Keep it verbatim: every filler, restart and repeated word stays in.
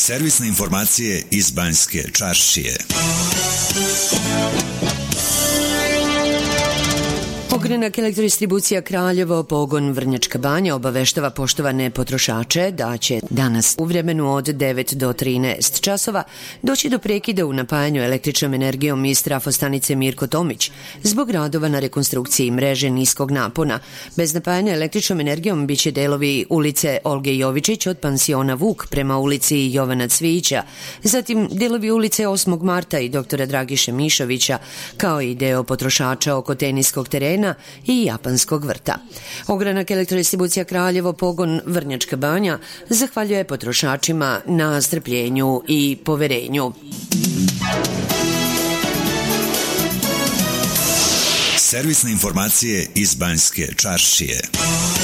Servisne informacije iz Banjske Čaršije. Ogranak Elektrodistribucija Kraljevo, pogon Vrnjačka Banja obaveštava poštovane potrošače da će danas u vremenu od devet do trinaest časova doći do prekida u napajanju električnom energijom iz trafostanice Mirko Tomić zbog radova na rekonstrukciji mreže niskog napona. Bez napajanja električnom energijom biće delovi ulice Olge Jovičić od pansiona Vuk prema ulici Jovana Cvijića, zatim delovi ulice osmog marta i doktora Dragiše Mišovića, kao i deo potrošača oko teniskog terena i Japanskog vrta. Ogranak Elektrodistribucija Kraljevo, pogon Vrnjačka Banja zahvaljuje potrošačima na strpljenju i poverenju. Servisne informacije iz Banjske Čaršije.